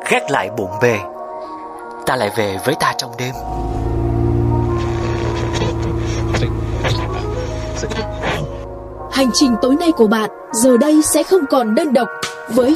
gác lại bộn bề, ta lại về với ta trong đêm. Hành trình tối nay của bạn giờ đây sẽ không còn đơn độc với